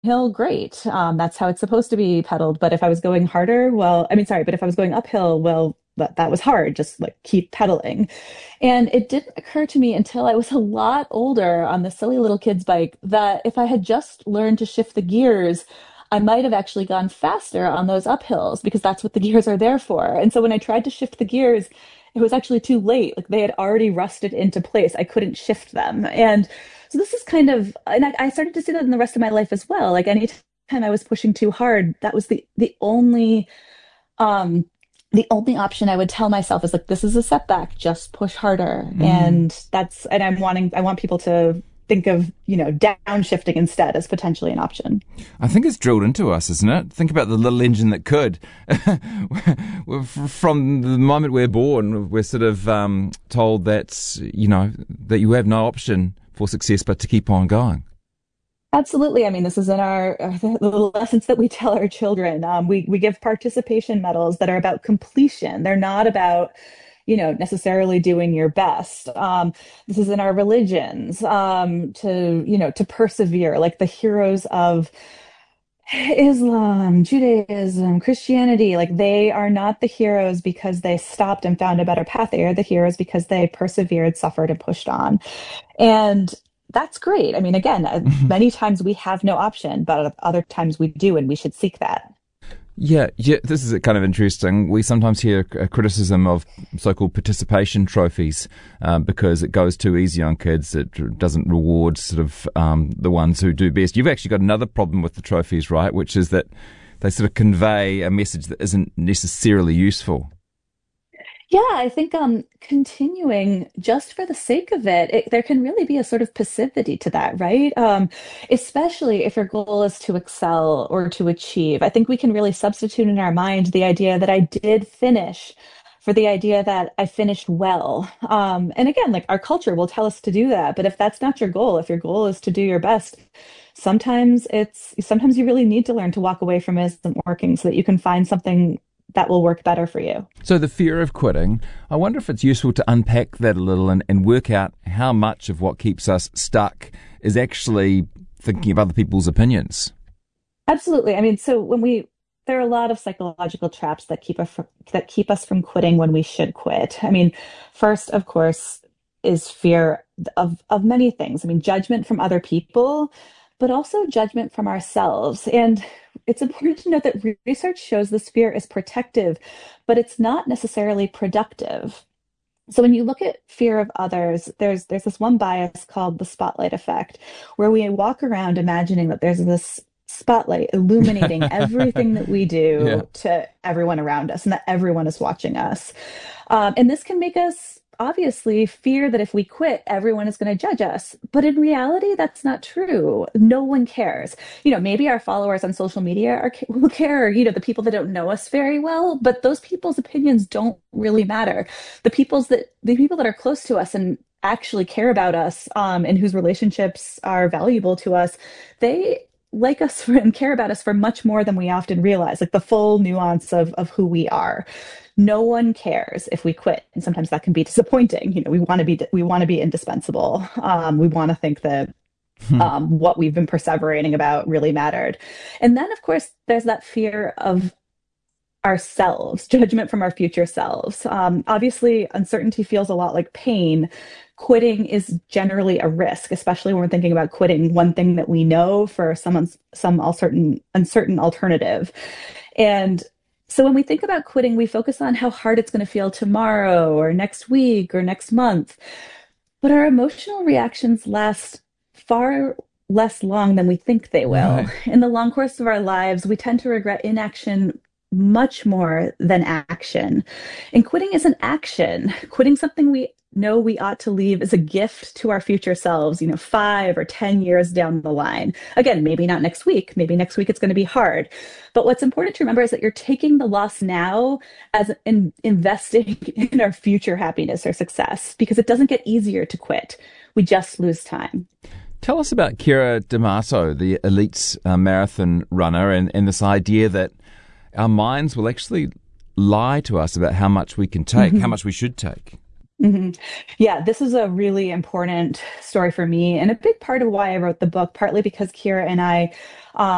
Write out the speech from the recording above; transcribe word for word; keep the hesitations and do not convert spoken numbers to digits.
hill, great. Um, that's how it's supposed to be pedaled. But if I was going harder, well, I mean, sorry, but if I was going uphill, well, that, that was hard. Just like keep pedaling. And it didn't occur to me until I was a lot older on the silly little kid's bike that if I had just learned to shift the gears, I might have actually gone faster on those uphills because that's what the gears are there for. And so when I tried to shift the gears, it was actually too late. Like they had already rusted into place. I couldn't shift them. And so this is kind of, and I, I started to see that in the rest of my life as well. Like anytime I was pushing too hard, that was the the only um the only option I would tell myself is like, this is a setback, just push harder. Mm. And that's, and I'm wanting, I want people to think of, you know, downshifting instead as potentially an option. I think it's drilled into us, isn't it? Think about the little engine that could. From the moment we're born, we're sort of um, told that, you know, that you have no option for success but to keep on going. Absolutely. I mean, this is in our uh, the, the lessons that we tell our children. Um, we we give participation medals that are about completion. They're not about, you know, necessarily doing your best. Um, this is in our religions, um, to, you know, to persevere, like the heroes of Islam, Judaism, Christianity. Like they are not the heroes because they stopped and found a better path. They are the heroes because they persevered, suffered, and pushed on. And that's great. I mean, again, uh, many times we have no option, but other times we do, and we should seek that. Yeah, yeah, this is kind of interesting. We sometimes hear a criticism of so-called participation trophies um, because it goes too easy on kids. It doesn't reward sort of um, the ones who do best. You've actually got another problem with the trophies, right? Which is that they sort of convey a message that isn't necessarily useful. Yeah, I think um, continuing just for the sake of it, it, there can really be a sort of passivity to that, right? Um, especially if your goal is to excel or to achieve. I think we can really substitute in our mind the idea that I did finish for the idea that I finished well. Um, and again, like our culture will tell us to do that, but if that's not your goal, if your goal is to do your best, sometimes it's sometimes you really need to learn to walk away from it isn't working so that you can find something that will work better for you. So the fear of quitting, I wonder if it's useful to unpack that a little and, and work out how much of what keeps us stuck is actually thinking of other people's opinions. Absolutely. I mean, so when we there are a lot of psychological traps that keep us from, that keep us from quitting when we should quit. I mean, first, of course, is fear of of many things. I mean, judgment from other people, but also judgment from ourselves. And it's important to note that re- research shows this fear is protective, but it's not necessarily productive. So when you look at fear of others, there's there's this one bias called the spotlight effect, where we walk around imagining that there's this spotlight illuminating everything that we Yeah. do to everyone around us and that everyone is watching us. Um, and this can make us obviously fear that if we quit, everyone is going to judge us. But in reality, that's not true. No one cares. You know, maybe our followers on social media are will care, you know, the people that don't know us very well, but those people's opinions don't really matter. The people's that the people that are close to us and actually care about us, um, and whose relationships are valuable to us, they like us for, and care about us for much more than we often realize, like the full nuance of of who we are. No one cares if we quit, and sometimes that can be disappointing. You know, we want to be we want to be indispensable. Um, we want to think that um, what we've been perseverating about really mattered. And then, of course, there's that fear of ourselves, judgment from our future selves. Um, obviously, uncertainty feels a lot like pain. Quitting is generally a risk, especially when we're thinking about quitting one thing that we know for some some uncertain uncertain alternative. And so when we think about quitting, we focus on how hard it's going to feel tomorrow or next week or next month. But our emotional reactions last far less long than we think they will. Right. In the long course of our lives, we tend to regret inaction much more than action. And quitting is an action. Quitting something we know we ought to leave is a gift to our future selves, you know, five or ten years down the line. Again, maybe not next week. Maybe next week it's going to be hard. But what's important to remember is that you're taking the loss now as in investing in our future happiness or success because it doesn't get easier to quit. We just lose time. Tell us about Kira Damaso, the elite uh, marathon runner, and, and this idea that our minds will actually lie to us about how much we can take, how much we should take. hmm Yeah, this is a really important story for me and a big part of why I wrote the book, partly because Kira and I